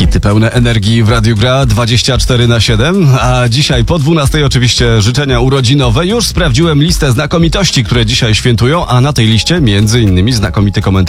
Hity pełne energii w Radiu Gra 24/7, a dzisiaj po 12 oczywiście życzenia urodzinowe. Już sprawdziłem listę znakomitości, które dzisiaj świętują, a na tej liście między innymi znakomity komentarz